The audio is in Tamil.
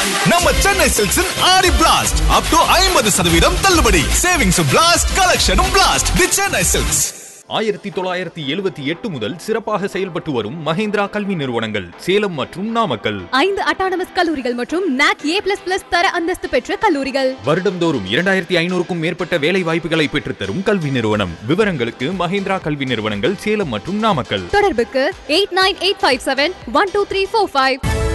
நம்ம சென்னை சில்க்ஸின் ஆடி பிளாஸ்ட் அப் டு 50% தள்ளுபடி. Savings blast, கலெக்ஷனும் blast. தி சென்னை சில்க்ஸ். 1978 முதல் சிறப்பாக செயல்பட்டு வரும் மஹேந்திரா கல்வி நிறுவனங்கள் சேலம் மற்றும் நாமக்கல். 5 அட்டானமஸ் கல்லூரிகள் மற்றும் NAC A++ தர அந்தஸ்து பெற்ற கல்லூரிகள். வருடந்தோறும் 2500க்கும் மேற்பட்ட வேலை வாய்ப்புகளை பெற்றுத்தரும் கல்வி நிறுவனம். விவரங்களுக்கு மஹேந்திரா கல்வி நிறுவனங்கள் சேலம் மற்றும் நாமக்கல். தொடர்புக்கு 8985712345.